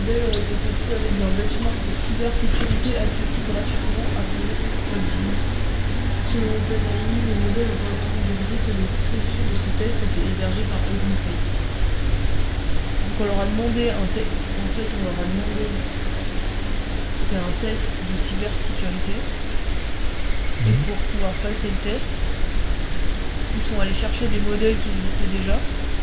modèle aurait été testé avec un benchmark de cybersécurité accessible gratuitement appelé Exploit. Selon OpenAI, le modèle a pour validé que les contributions de ce test étaient hébergées par OpenFace. Donc on leur a demandé c'était un test de cybersécurité. Et pour pouvoir passer le test, ils sont allés chercher des modèles qui existaient déjà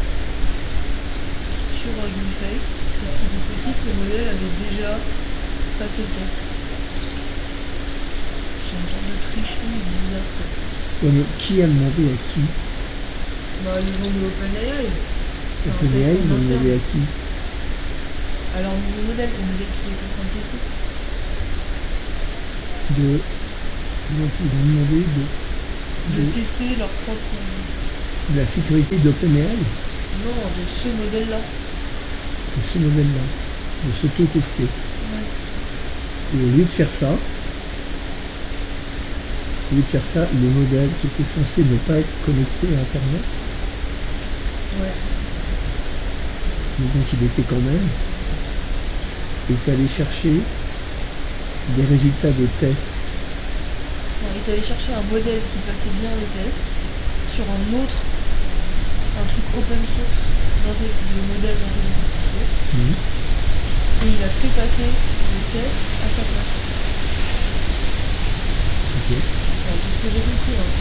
sur Hugging Face, parce qu'ils ont compris que ces modèles avaient déjà passé le test. C'est une sorte de tricherie bizarre. Ouais, mais qui a demandé à qui? Bah, les gens de OpenAI. OpenAI, ils ont demandé à qui? Alors, le modèle qui est en train de tester. Donc, ils ont demandé De tester leur propre. de la sécurité d'OpenAI, Non, de ce modèle-là. de ce modèle-là, de s'auto-tester. Ouais. Et au lieu de faire ça, le modèle qui était censé ne pas être connecté à Internet, Ouais. mais donc il était quand même, est allé chercher des résultats de tests. Non, il est allé chercher un modèle qui passait bien le test sur un truc open source de modèle d'intelligence artificielle. Et il a fait passer le test à sa place. Ok. Ouais, c'est ce que j'ai compris. Hein.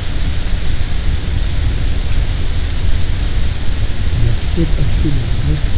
Il a fait passer le test